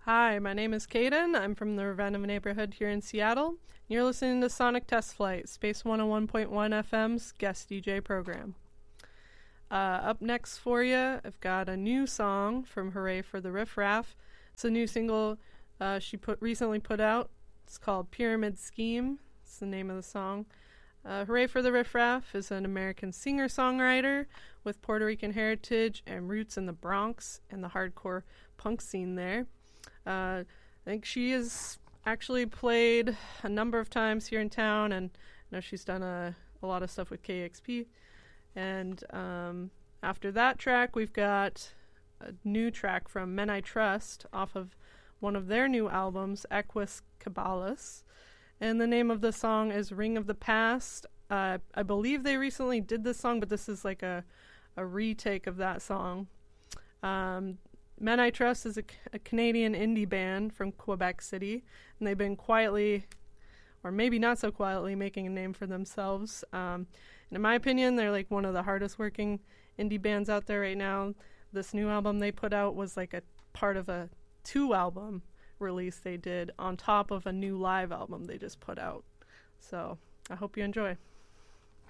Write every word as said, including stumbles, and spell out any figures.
Hi, my name is Kaden. I'm from the Ravenna neighborhood here in Seattle. You're listening to Sonic Test Flight, Space one oh one point one F M's guest D J program. Uh, up next for you, I've got a new song from Hooray for the Riff Raff. It's a new single uh, she put recently put out. It's called Pyramid Scheme. It's the name of the song. Uh, Hooray for the Riff Raff is an American singer-songwriter with Puerto Rican heritage and roots in the Bronx and the hardcore punk scene there. Uh, I think she has actually played a number of times here in town, and I know she's done a, a lot of stuff with K X P. And um, after that track, we've got a new track from Men I Trust off of one of their new albums, Equus Caballus. And the name of the song is Ring of the Past. Uh, I believe they recently did this song, but this is like a, a retake of that song. Um, Men I Trust is a, a Canadian indie band from Quebec City, and they've been quietly, or maybe not so quietly, making a name for themselves. Um, and in my opinion, they're like one of the hardest working indie bands out there right now. This new album they put out was like a part of a two album release they did on top of a new live album they just put out. So I hope you enjoy.